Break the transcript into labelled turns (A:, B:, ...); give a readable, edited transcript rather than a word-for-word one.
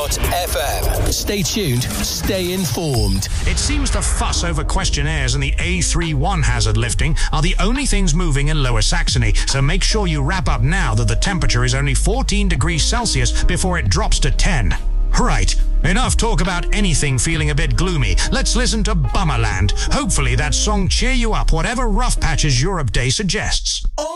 A: Live.fm. Stay tuned, stay informed.
B: It seems the fuss over questionnaires and the A31 hazard lifting are the only things moving in Lower Saxony, so make sure you wrap up now that the temperature is only 14 degrees Celsius before it drops to 10. Right, enough talk about anything feeling a bit gloomy. Let's listen to Bummerland. Hopefully that song cheer you up whatever rough patches Europe Day suggests.